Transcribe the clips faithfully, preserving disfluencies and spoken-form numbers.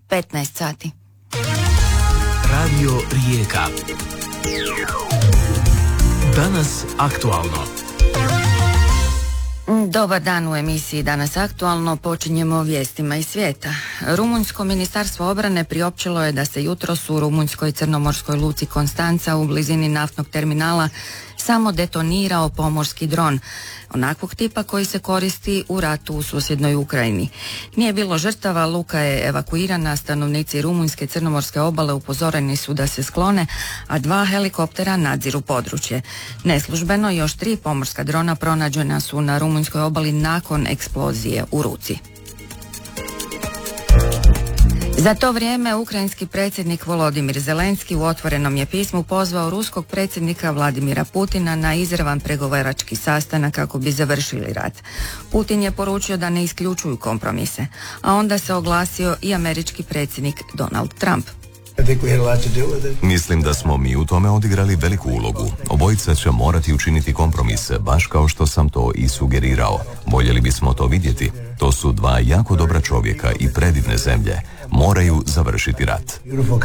petnaest sati. Radio Rijeka. Danas aktualno. Dobar dan u emisiji Danas aktualno. Počinjemo vijestima iz svijeta. Rumunjsko ministarstvo obrane priopćilo je da se jutros u rumunjskoj crnomorskoj luci Konstanca u blizini naftnog terminala samo detonirao pomorski dron, onakvog tipa koji se koristi u ratu u susjednoj Ukrajini. Nije bilo žrtava, luka je evakuirana, stanovnici rumunjske crnomorske obale upozoreni su da se sklone, a dva helikoptera nadziru područje. Neslužbeno još tri pomorska drona pronađena su na rumunjskoj obali nakon eksplozije u Ruci. Za to vrijeme ukrajinski predsjednik Volodimir Zelenski u otvorenom je pismu pozvao ruskog predsjednika Vladimira Putina na izravan pregovarački sastanak kako bi završili rat. Putin je poručio da ne isključuju kompromise, a onda se oglasio i američki predsjednik Donald Trump. Mislim da smo mi u tome odigrali veliku ulogu. Obojica će morati učiniti kompromise, baš kao što sam to i sugerirao. Voljeli bismo to vidjeti. To su dva jako dobra čovjeka i predivne zemlje. Moraju završiti rat.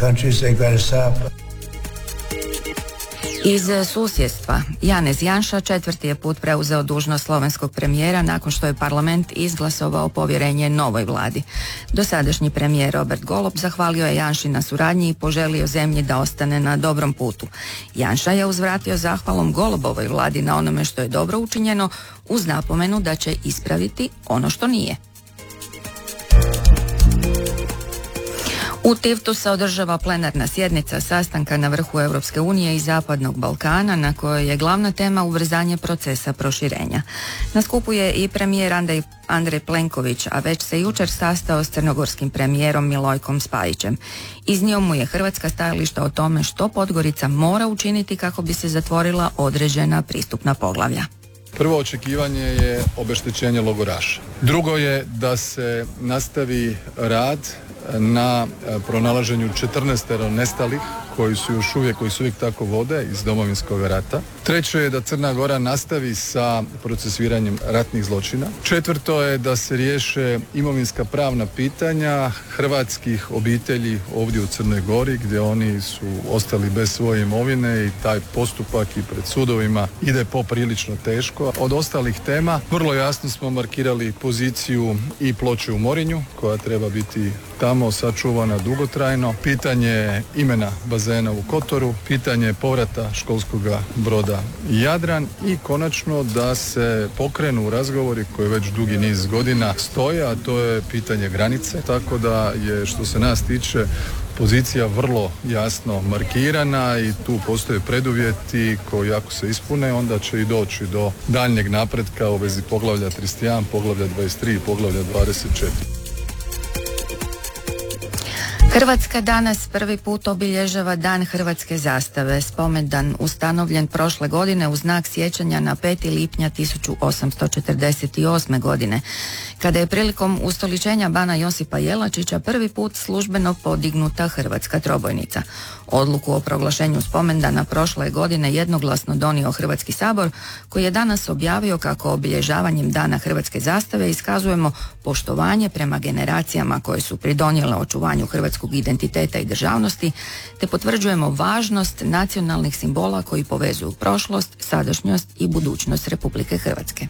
Iz susjedstva, Janez Janša četvrti je put preuzeo dužnost slovenskog premijera nakon što je parlament izglasovao povjerenje novoj vladi. Dosadašnji premijer Robert Golob zahvalio je Janši na suradnji i poželio zemlji da ostane na dobrom putu. Janša je uzvratio zahvalom Golobovoj vladi na onome što je dobro učinjeno, uz napomenu da će ispraviti ono što nije. U Tivtu se održava plenarna sjednica sastanka na vrhu Europske unije i Zapadnog Balkana, na kojoj je glavna tema ubrzanje procesa proširenja. Na skupu je i premijer Andrej, Andrej Plenković, a već se jučer sastao s crnogorskim premijerom Milojkom Spajićem. Iznio mu je hrvatska stajališta o tome što Podgorica mora učiniti kako bi se zatvorila određena pristupna poglavlja. Prvo očekivanje je obeštećenje logoraša. Drugo je da se nastavi rad na pronalaženju četrnaestero nestalih koji su još uvijek, koji su uvijek tako vode iz Domovinskog rata. Treće je da Crna Gora nastavi sa procesuiranjem ratnih zločina. Četvrto je da se riješe imovinska pravna pitanja hrvatskih obitelji ovdje u Crnoj Gori gdje oni su ostali bez svoje imovine i taj postupak i pred sudovima ide poprilično teško. Od ostalih tema vrlo jasno smo markirali poziciju i Ploče u Morinju koja treba biti tamo sačuvana dugotrajno, pitanje imena bazena u Kotoru, pitanje povrata školskog broda Jadran i konačno da se pokrenu razgovori koji već dugi niz godina stoje, a to je pitanje granice, tako da je što se nas tiče pozicija vrlo jasno markirana i tu postoje preduvjeti koji ako se ispune onda će i doći do daljnjeg napretka u vezi poglavlja trideset jedan, poglavlja dvadeset tri i poglavlja dvadeset četiri. Hrvatska danas prvi put obilježava Dan hrvatske zastave. Spomendan ustanovljen prošle godine u znak sjećanja na peti lipnja tisuću osamsto četrdeset osme. godine, kada je prilikom ustoličenja bana Josipa Jelačića prvi put službeno podignuta hrvatska trobojnica. Odluku o proglašenju spomendana prošle godine jednoglasno donio Hrvatski sabor, koji je danas objavio kako obilježavanjem Dana hrvatske zastave iskazujemo poštovanje prema generacijama koje su pridonijele očuvanju hrvatskog identiteta i državnosti, te potvrđujemo važnost nacionalnih simbola koji povezuju prošlost, sadašnjost i budućnost Republike Hrvatske.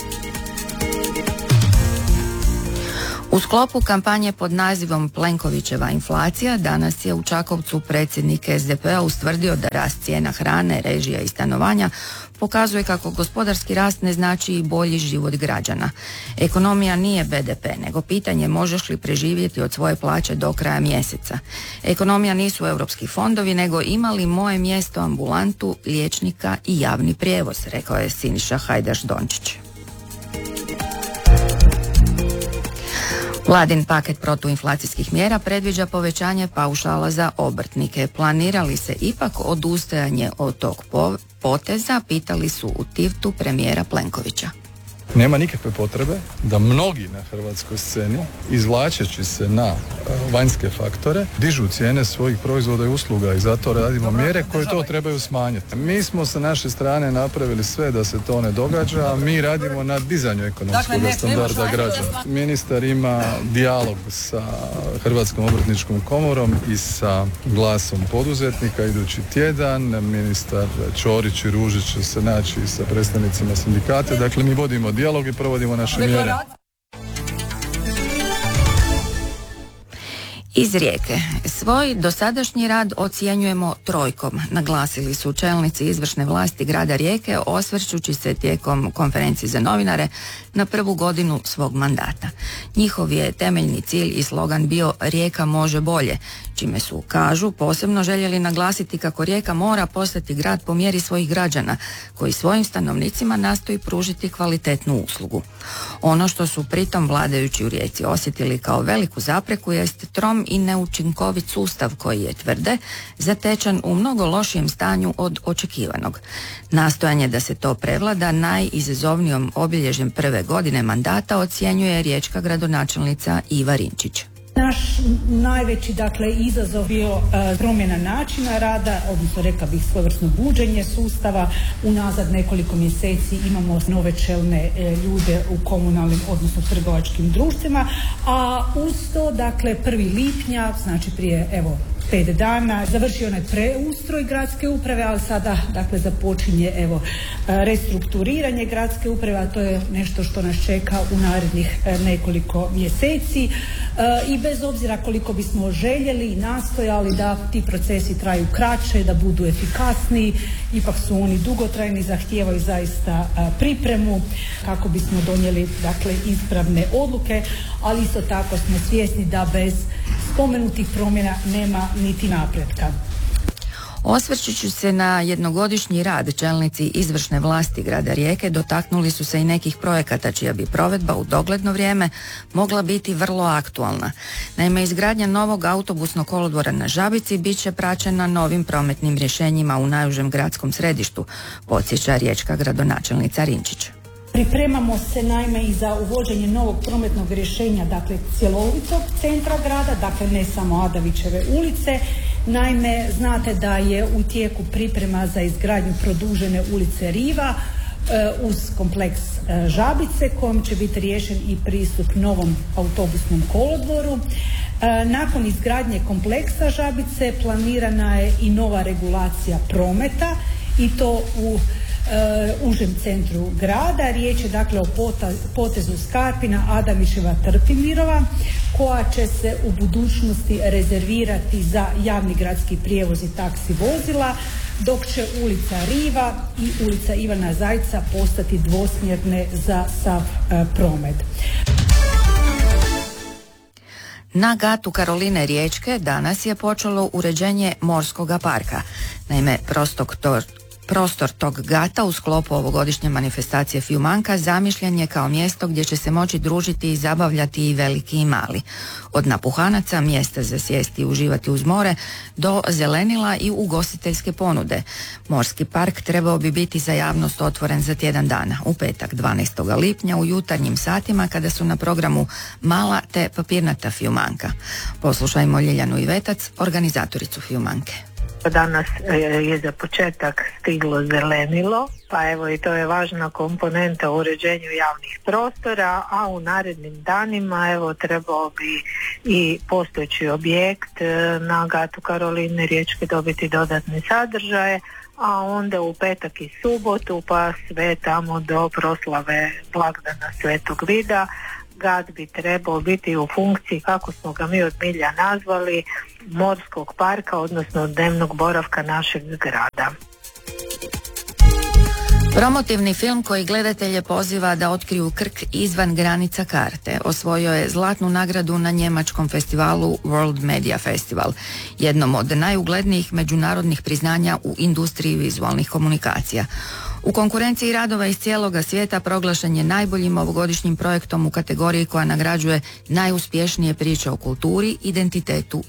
U sklopu kampanje pod nazivom Plenkovićeva inflacija danas je u Čakovcu predsjednik es de pe a ustvrdio da rast cijena hrane, režija i stanovanja pokazuje kako gospodarski rast ne znači i bolji život građana. Ekonomija nije be de pe, nego pitanje možeš li preživjeti od svoje plaće do kraja mjeseca. Ekonomija nisu europski fondovi, nego ima li moje mjesto ambulantu, liječnika i javni prijevoz, rekao je Siniša Hajdaš Dončić. Vladin paket protuinflacijskih mjera predviđa povećanje paušala za obrtnike. Planirali se ipak odustajanje od tog poteza, pitali su u Tivtu premijera Plenkovića. Nema nikakve potrebe da mnogi na hrvatskoj sceni, izvlačeći se na uh, vanjske faktore, dižu cijene svojih proizvoda i usluga i zato radimo mjere koje to trebaju smanjiti. Mi smo sa naše strane napravili sve da se to ne događa, a mi radimo na dizanju ekonomskog standarda građana. Ministar ima dijalog sa Hrvatskom obrtničkom komorom i sa glasom poduzetnika idući tjedan. Ministar Ćorić i Ružić će se naći sa predstavnicima sindikata. Dakle, mi vodimo dijalog i provodimo naše mjere. Iz Rijeke. Svoj dosadašnji rad ocjenjujemo trojkom, naglasili su čelnici izvršne vlasti grada Rijeke osvrćući se tijekom konferencije za novinare na prvu godinu svog mandata. Njihov je temeljni cilj i slogan bio Rijeka može bolje, čime su, kažu, posebno željeli naglasiti kako Rijeka mora postati grad po mjeri svojih građana, koji svojim stanovnicima nastoji pružiti kvalitetnu uslugu. Ono što su pritom vladajući u Rijeci osjetili kao veliku zapreku jest trom i neučinkovit sustav koji je, tvrde, zatečen u mnogo lošijem stanju od očekivanog. Nastojanje da se to prevlada najizazovnijom obilježjem prve godine mandata ocjenjuje riječka gradonačelnica Iva Rinčić. Naš najveći, dakle, izazov bio e, promjena načina rada, odnosno rekla bih svojevrsno buđenje sustava. Unazad nekoliko mjeseci imamo nove čelne e, ljude u komunalnim, odnosno trgovačkim društvima, a uz to, dakle, prvi lipnja, znači prije, evo, pet dana, završio onaj preustroj gradske uprave, ali sada, dakle, započinje, evo, restrukturiranje gradske uprave, a to je nešto što nas čeka u narednih nekoliko mjeseci. I bez obzira koliko bismo željeli i nastojali da ti procesi traju kraće, da budu efikasniji, ipak su oni dugotrajni, zahtijevaju zaista pripremu kako bismo donijeli, dakle, ispravne odluke, ali isto tako smo svjesni da bez spomenutih promjena nema niti napretka. Osvrćući se na jednogodišnji rad, čelnici izvršne vlasti grada Rijeke dotaknuli su se i nekih projekata čija bi provedba u dogledno vrijeme mogla biti vrlo aktualna. Naime, izgradnja novog autobusnog kolodvora na Žabici bit će praćena novim prometnim rješenjima u najužem gradskom središtu, podsjeća riječka gradonačelnica Rinčić. Pripremamo se naime i za uvođenje novog prometnog rješenja, dakle cjelovitog centra grada, dakle ne samo Adavićeve ulice. Naime, znate da je u tijeku priprema za izgradnju produžene ulice Riva e, uz kompleks e, Žabice, kojom će biti riješen i pristup novom autobusnom kolodvoru. E, nakon izgradnje kompleksa Žabice planirana je i nova regulacija prometa i to u Uh, užem centru grada. Riječ je, dakle, o pota, potezu Skarpina, Adamićeva, Trpimirova, koja će se u budućnosti rezervirati za javni gradski prijevoz i taksi vozila, dok će ulica Riva i ulica Ivana Zajca postati dvosmjerne za sav uh, promet. Na gatu Karoline Riječke danas je počelo uređenje morskoga parka. Naime, prostog to Prostor tog gata u sklopu ovogodišnje manifestacije Fiumanka zamišljen je kao mjesto gdje će se moći družiti i zabavljati i veliki i mali. Od napuhanaca, mjesta za sjesti i uživati uz more, do zelenila i ugostiteljske ponude. Morski park trebao bi biti za javnost otvoren za tjedan dana, u petak dvanaestog lipnja u jutarnjim satima kada su na programu mala te papirnata Fiumanka. Poslušajmo Ljiljanu Ivetac, organizatoricu Fiumanke. Danas je za početak stiglo zelenilo, pa evo i to je važna komponenta u uređenju javnih prostora, a u narednim danima evo trebao bi i postojeći objekt na gatu Karoline Riječke dobiti dodatne sadržaje, a onda u petak i subotu pa sve tamo do proslave blagdana Svetog Vida gat bi trebao biti u funkciji, kako smo ga mi od milja nazvali, morskog parka, odnosno dnevnog boravka našeg grada. Promotivni film koji gledatelje poziva da otkriju Krk izvan granica karte osvojio je zlatnu nagradu na njemačkom festivalu World Media Festival, jednom od najuglednijih međunarodnih priznanja u industriji vizualnih komunikacija. U konkurenciji radova iz cijeloga svijeta proglašen je najboljim ovogodišnjim projektom u kategoriji koja nagrađuje najuspješnije priče o kulturi, identitetu